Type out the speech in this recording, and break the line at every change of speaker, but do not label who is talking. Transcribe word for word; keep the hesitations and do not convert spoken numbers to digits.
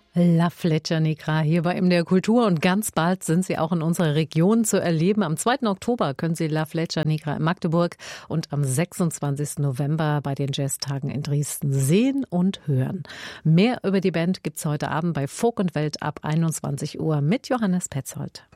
La Flecha Negra hier bei M D R Kultur und ganz bald sind sie auch in unserer Region zu erleben. Am zweiten Oktober können Sie La Flecha Negra in Magdeburg und am sechsundzwanzigsten November bei den Jazztagen in Dresden sehen und hören. Mehr über die Band gibt's heute Abend bei Folk und Welt ab einundzwanzig Uhr mit Johannes Petzold.